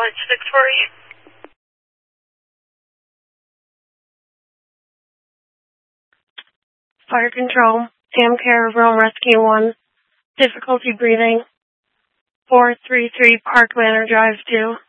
College 648. Fire control, Amcare, Rome Rescue 1, difficulty breathing, 433 Park Manor Drive 2.